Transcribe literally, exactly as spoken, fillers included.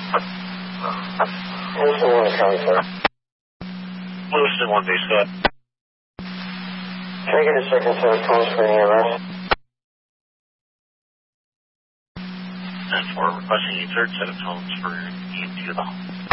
Lewiston one is coming, sir. Lewiston one, base set. Can I get a second set of tones for E M S? And for requesting a third set of tones for E M T to the home.